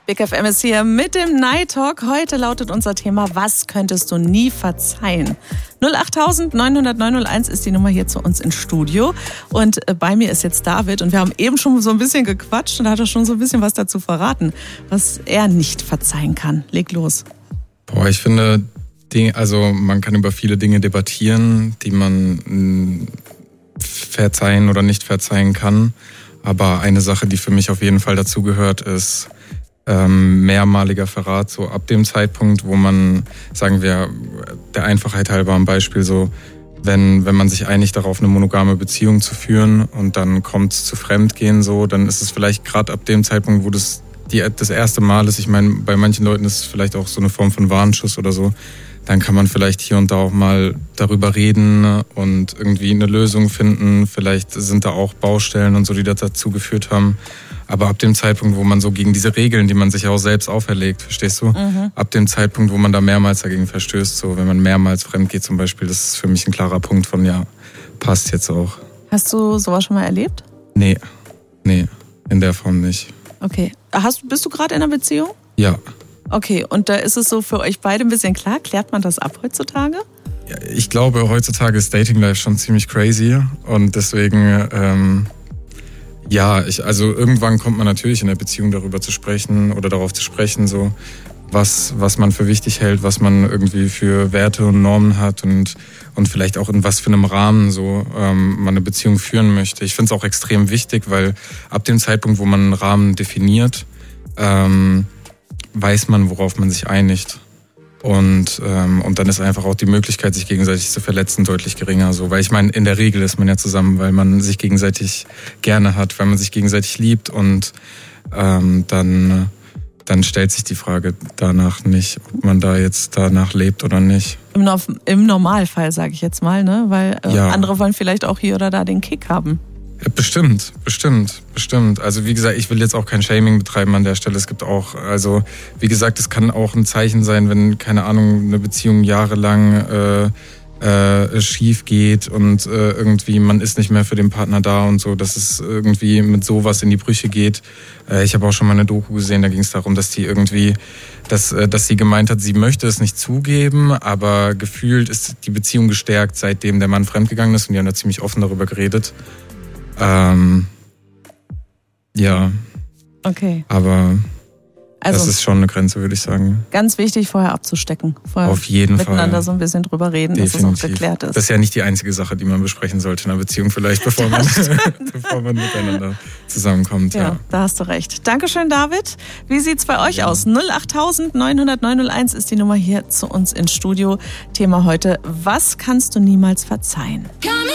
Big FM ist hier mit dem Night Talk. Heute lautet unser Thema, was könntest du nie verzeihen? 08000 900 901 ist die Nummer hier zu uns ins Studio. Und bei mir ist jetzt David. Und wir haben eben schon so ein bisschen gequatscht und da hat er schon so ein bisschen was dazu verraten, was er nicht verzeihen kann. Leg los. Ich finde, man kann über viele Dinge debattieren, die man verzeihen oder nicht verzeihen kann. Aber eine Sache, die für mich auf jeden Fall dazugehört, ist mehrmaliger Verrat. So ab dem Zeitpunkt, wo man, sagen wir, der Einfachheit halber am Beispiel so, wenn man sich einigt darauf, eine monogame Beziehung zu führen und dann kommt es zu Fremdgehen so, dann ist es vielleicht gerade ab dem Zeitpunkt, wo das erste Mal ist, ich meine, bei manchen Leuten ist es vielleicht auch so eine Form von Warnschuss oder so, dann kann man vielleicht hier und da auch mal darüber reden und irgendwie eine Lösung finden. Vielleicht sind da auch Baustellen und so, die dazu geführt haben. Aber ab dem Zeitpunkt, wo man so gegen diese Regeln, die man sich auch selbst auferlegt, verstehst du? Mhm. Ab dem Zeitpunkt, wo man da mehrmals dagegen verstößt, so wenn man mehrmals fremd geht zum Beispiel, das ist für mich ein klarer Punkt von, ja, passt jetzt auch. Hast du sowas schon mal erlebt? Nee, in der Form nicht. Okay. Bist du gerade in einer Beziehung? Ja. Okay, und da ist es so für euch beide ein bisschen klar? Klärt man das ab heutzutage? Ja, ich glaube, heutzutage ist Dating Life schon ziemlich crazy und deswegen, also irgendwann kommt man natürlich in der Beziehung darüber zu sprechen oder darauf zu sprechen, so was man für wichtig hält, was man irgendwie für Werte und Normen hat und vielleicht auch in was für einem Rahmen so man eine Beziehung führen möchte. Ich finde es auch extrem wichtig, weil ab dem Zeitpunkt, wo man einen Rahmen definiert, weiß man, worauf man sich einigt. Und dann ist einfach auch die Möglichkeit, sich gegenseitig zu verletzen, deutlich geringer. So. Weil ich meine, in der Regel ist man ja zusammen, weil man sich gegenseitig gerne hat, weil man sich gegenseitig liebt und dann stellt sich die Frage danach nicht, ob man da jetzt danach lebt oder nicht. Im Normalfall, sage ich jetzt mal, ne? Weil andere wollen vielleicht auch hier oder da den Kick haben. Bestimmt. Also wie gesagt, ich will jetzt auch kein Shaming betreiben an der Stelle. Es gibt auch, also wie gesagt, es kann auch ein Zeichen sein, wenn, keine Ahnung, eine Beziehung jahrelang schief geht und irgendwie man ist nicht mehr für den Partner da und so, dass es irgendwie mit sowas in die Brüche geht. Ich habe auch schon mal eine Doku gesehen, da ging es darum, dass die irgendwie, dass sie gemeint hat, sie möchte es nicht zugeben, aber gefühlt ist die Beziehung gestärkt, seitdem der Mann fremdgegangen ist und die haben da ziemlich offen darüber geredet. Ja. Okay. Aber das ist schon eine Grenze, würde ich sagen. Ganz wichtig, vorher abzustecken. Vorher auf jeden miteinander Fall. So ein bisschen drüber reden, Definitiv. dass es auch geklärt ist. Das ist ja nicht die einzige Sache, die man besprechen sollte in einer Beziehung vielleicht, bevor man miteinander zusammenkommt. Ja, da hast du recht. Dankeschön, David. Wie sieht's bei euch aus? 08000 900 901 ist die Nummer hier zu uns ins Studio. Thema heute, was kannst du niemals verzeihen?